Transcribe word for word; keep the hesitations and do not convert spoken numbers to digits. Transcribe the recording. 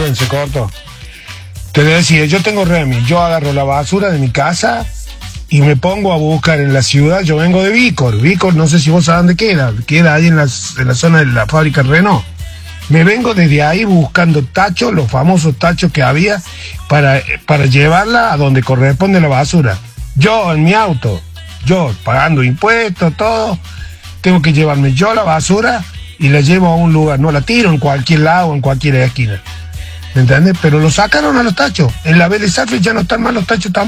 resumen, se cortó. Te decía, yo tengo Remy, yo agarro la basura de mi casa y me pongo a buscar en la ciudad. Yo vengo de Vícor, Vícor, no sé si vos sabés dónde queda, queda ahí en la, en la zona de la fábrica Renault. Me vengo desde ahí buscando tachos, los famosos tachos que había, para, para llevarla a donde corresponde la basura. Yo en mi auto, yo pagando impuestos, todo, tengo que llevarme yo la basura y la llevo a un lugar, no la tiro en cualquier lado, en cualquier esquina. ¿Me entiendes? Pero lo sacaron a los tachos. En la Vélez Sarsfield ya no están más los tachos tampoco.